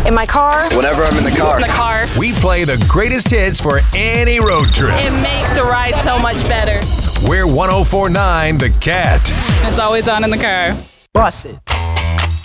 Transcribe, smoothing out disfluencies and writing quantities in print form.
In my car. Whenever I'm in the car. In the car. We play the greatest hits for any road trip. It makes the ride so much better. We're 104.9 The Cat. It's always on in the car. Bust it.